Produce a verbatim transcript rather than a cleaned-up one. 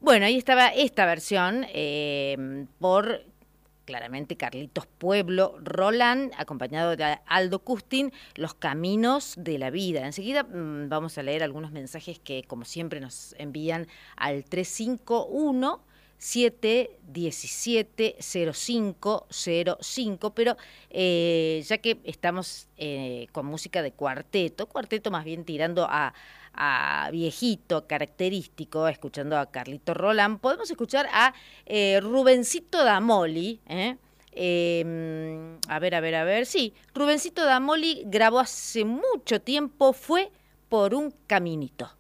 Bueno, ahí estaba esta versión eh, por, claramente, Carlitos Pueblo Roland, acompañado de Aldo Custin, Los Caminos de la Vida. Enseguida mmm, vamos a leer algunos mensajes que, como siempre, nos envían al tres cinco uno, siete uno siete, cero cinco cero cinco, pero eh, ya que estamos eh, con música de cuarteto, cuarteto más bien tirando a... a viejito, característico, escuchando a Carlito Roland, podemos escuchar a eh, Rubencito Damoli, ¿eh? Eh, a ver, a ver, a ver, sí, Rubencito Damoli grabó hace mucho tiempo, Fue por un caminito.